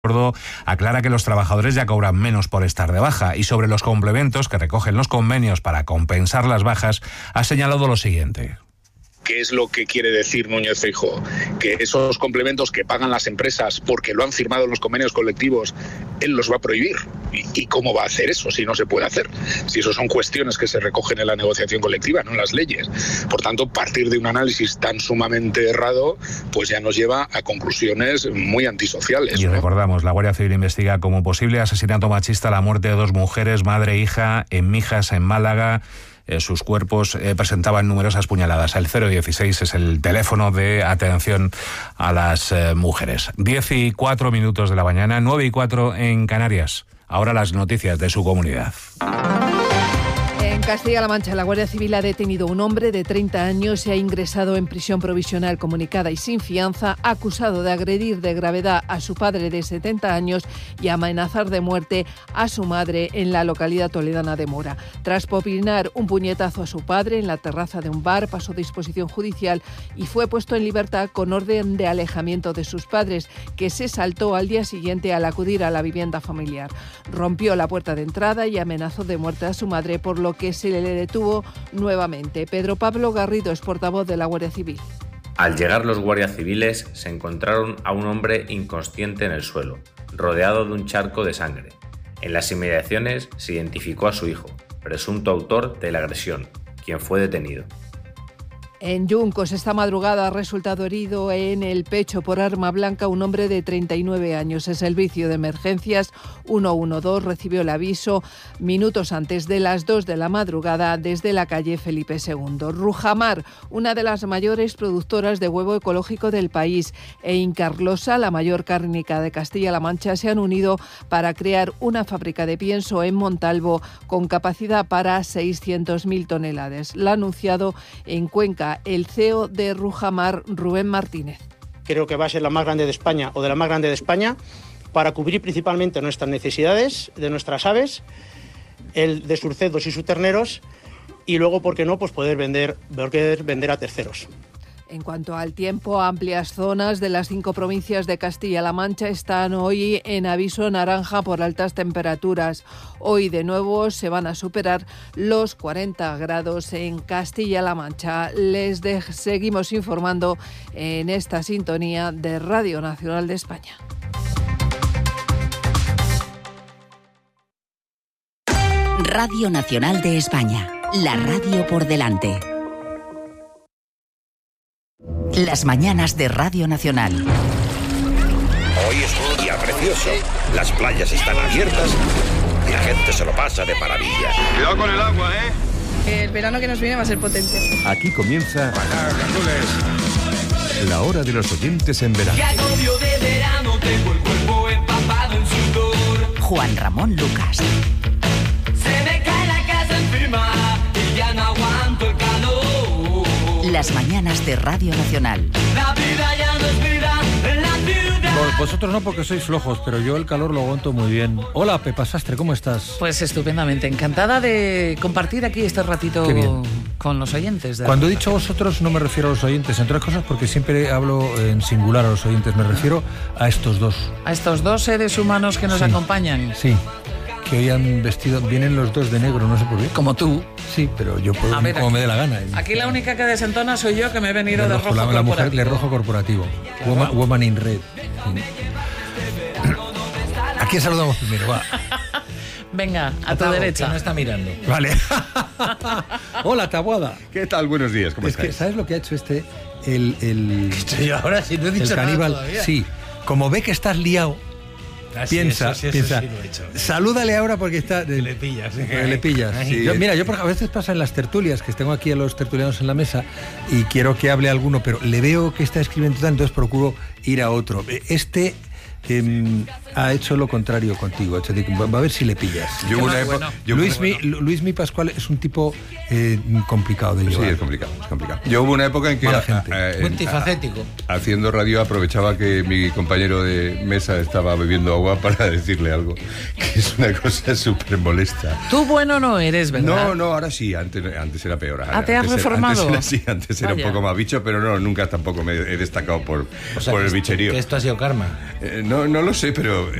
aclara que los trabajadores ya cobran menos por estar de baja, y sobre los complementos que recogen los convenios para compensar las bajas ha señalado lo siguiente. ¿Qué es lo que quiere decir Núñez Feijóo? Que esos complementos que pagan las empresas porque lo han firmado en los convenios colectivos, él los va a prohibir. ¿Y cómo va a hacer eso si no se puede hacer? Si eso son cuestiones que se recogen en la negociación colectiva, no en las leyes. Por tanto, partir de un análisis tan sumamente errado, pues ya nos lleva a conclusiones muy antisociales, Y recordamos, la Guardia Civil investiga como posible asesinato machista la muerte de 2 mujeres, madre e hija, en Mijas, en Málaga. Sus cuerpos presentaban numerosas puñaladas. El 016 es el teléfono de atención a las mujeres. 10:04 de la mañana, 9:04 en Canarias. Ahora las noticias de su comunidad. En Castilla-La Mancha, la Guardia Civil ha detenido a un hombre de 30 años y ha ingresado en prisión provisional comunicada y sin fianza, acusado de agredir de gravedad a su padre de 70 años y amenazar de muerte a su madre en la localidad toledana de Mora. Tras propinar un puñetazo a su padre en la terraza de un bar, pasó disposición judicial y fue puesto en libertad con orden de alejamiento de sus padres, que se saltó al día siguiente al acudir a la vivienda familiar. Rompió la puerta de entrada y amenazó de muerte a su madre, por lo que se le detuvo nuevamente. Pedro Pablo Garrido es portavoz de la Guardia Civil. Al llegar los guardias civiles se encontraron a un hombre inconsciente en el suelo, rodeado de un charco de sangre. En las inmediaciones se identificó a su hijo, presunto autor de la agresión, quien fue detenido. En Yuncos, esta madrugada ha resultado herido en el pecho por arma blanca un hombre de 39 años. El servicio de emergencias 112 recibió el aviso minutos antes de las 2 de la madrugada desde la calle Felipe II. Rujamar, una de las mayores productoras de huevo ecológico del país, e Incarlosa, la mayor cárnica de Castilla-La Mancha, se han unido para crear una fábrica de pienso en Montalvo con capacidad para 600.000 toneladas. La ha anunciado en Cuenca el CEO de Rujamar, Rubén Martínez. Creo que va a ser la más grande de España o de la más grande de España para cubrir principalmente nuestras necesidades de nuestras aves, el de sus cerdos y sus terneros, y luego, ¿por qué no?, pues poder vender a terceros. En cuanto al tiempo, amplias zonas de las 5 provincias de Castilla-La Mancha están hoy en aviso naranja por altas temperaturas. Hoy de nuevo se van a superar los 40 grados en Castilla-La Mancha. Seguimos informando en esta sintonía de Radio Nacional de España. Radio Nacional de España, la radio por delante. Las mañanas de Radio Nacional. Hoy es un día precioso. Las playas están abiertas y la gente se lo pasa de maravilla. Cuidado con el agua, ¿eh? El verano que nos viene va a ser potente. Aquí comienza la hora de los oyentes en verano. De verano tengo el cuerpo empapado en sudor. Juan Ramón Lucas. Se me cae la casa encima y ya no aguanto el calor. Las mañanas de Radio Nacional. La vida ya no es vida en la ciudad. Vosotros no, porque sois flojos, pero yo el calor lo aguanto muy bien. Hola, Pepa Sastre, ¿cómo estás? Pues estupendamente, encantada de compartir aquí este ratito con los oyentes. Cuando he dicho vosotros no me refiero a los oyentes, entre otras cosas porque siempre hablo en singular a los oyentes, me refiero a estos dos. A estos dos seres humanos que nos acompañan. Sí. Que hoy han vestido, vienen los dos de negro, no sé por qué. Como tú. Sí, pero yo puedo ir como me dé la gana. Aquí la única que desentona soy yo, que me he venido de rojo corporativo. La mujer de rojo corporativo. Claro. Woman in red. Sí. ¿A quién saludamos primero? Va. Venga, a tu derecha. Que no está mirando. Vale. Hola, Taboada. ¿Qué tal? Buenos días, ¿cómo estáis? Que, ¿sabes lo que ha hecho este? Yo ahora sí no he dicho el caníbal. Nada todavía. Sí. Como ve que estás liado, piensa, eso sí lo he hecho. Salúdale ahora porque está... Le pillas. Le pillas. Sí. Yo a veces pasa en las tertulias, que tengo aquí a los tertulianos en la mesa y quiero que hable alguno, pero le veo que está escribiendo tanto, entonces procuro ir a otro. Ha hecho lo contrario contigo. Va a ver si le pillas. Luismi Pascual es un tipo complicado de llevar. Sí, es complicado. Yo hubo una época en que multifacético. Haciendo radio aprovechaba que mi compañero de mesa estaba bebiendo agua para decirle algo, que es una cosa súper molesta. Tú bueno no eres, ¿verdad? No, ahora sí, antes era peor. ¿Te has reformado? Antes era un poco más bicho, pero no, nunca tampoco me he destacado por el bicherío. ¿Que esto ha sido karma? No lo sé, pero